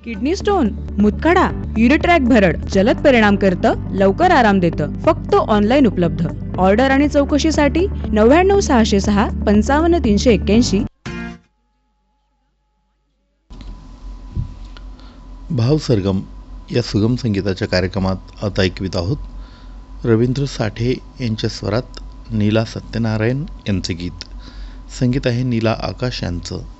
Kidney stone, मुतखडा, युरिट्रॅक भरड जलद परिणाम करतं, लवकर आराम देतं. फक्त ऑनलाईन उपलब्ध. ऑर्डर आणि चौकशीसाठी 99 606 55 381. भाव सरगम या सुगम संगीताच्या कार्यक्रमात आता ऐकवित आहोत रवींद्र साठे यांच्या स्वरात नीला सत्यनारायण यांचे गीत. संगीत आहे नीला आकाश यांचं.